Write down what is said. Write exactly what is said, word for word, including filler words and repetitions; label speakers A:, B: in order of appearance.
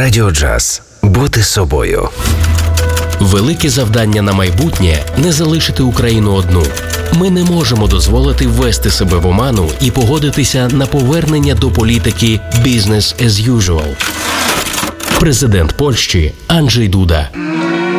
A: Радіо Джаз. Бути собою.
B: Велике завдання на майбутнє – не залишити Україну одну. Ми не можемо дозволити ввести себе в оману і погодитися на повернення до політики «business as usual». Президент Польщі Анджей Дуда.